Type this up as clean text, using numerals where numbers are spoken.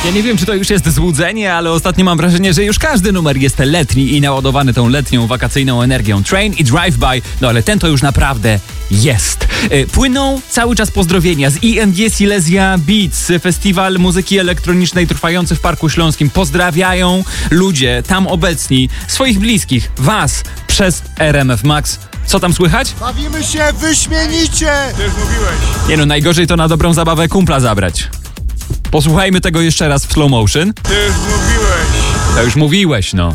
Ja nie wiem, czy to już jest złudzenie, ale ostatnio mam wrażenie, że już każdy numer jest letni i naładowany tą letnią, wakacyjną energią. Train i Drive-By, no ale ten to już naprawdę jest. Płyną cały czas pozdrowienia z ING Silesia Beats, festiwal muzyki elektronicznej trwający w Parku Śląskim. Pozdrawiają ludzie tam obecni, swoich bliskich, was przez RMF Max. Co tam słychać? Bawimy się wyśmienicie! Ty już mówiłeś. Nie no, najgorzej to na dobrą zabawę kumpla zabrać. Posłuchajmy tego jeszcze raz w slow motion. Ty już mówiłeś. To już mówiłeś, no.